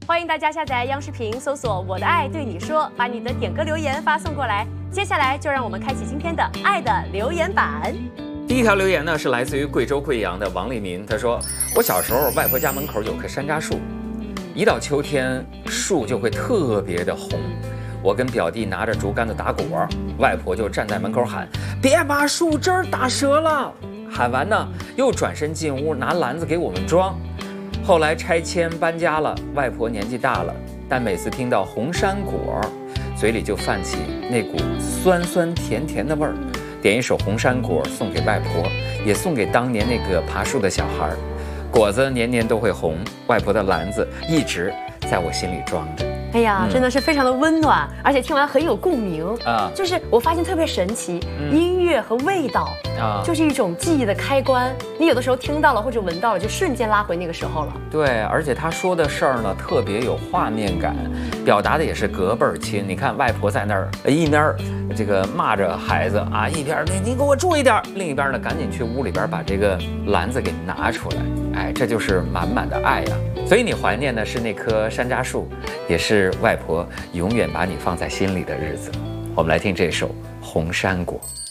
欢迎大家下载央视频，搜索"我的爱对你说"，把你的点歌留言发送过来。接下来就让我们开启今天的爱的留言板。 第一条留言呢是来自于贵州贵阳的王立民，他说：我小时候外婆家门口有棵山楂树，一到秋天树就会特别的红。我跟表弟拿着竹竿子打果，外婆就站在门口喊：别把树枝儿打折了。喊完呢，又转身进屋拿篮子给我们装。后来拆迁搬家了，外婆年纪大了，但每次听到红山果，嘴里就泛起那股酸酸甜甜的味儿。点一首红山果送给外婆，也送给当年那个爬树的小孩。果子年年都会红，外婆的篮子一直在我心里装着。 哎呀，真的是非常的温暖，而且听完很有共鸣啊！ 就是我发现特别神奇，音乐和味道啊，就是一种记忆的开关。你有的时候听到了或者闻到了，就瞬间拉回那个时候了。 对，而且他说的事儿呢，特别有画面感，表达的也是隔辈儿亲。你看外婆在那儿一边这个骂着孩子啊，一边你给我注意点，另一边呢赶紧去屋里边把这个篮子给拿出来。哎，这就是满满的爱呀！所以你怀念的是那棵山楂树，也是外婆永远把你放在心里的日子。我们来听这首《红山果》。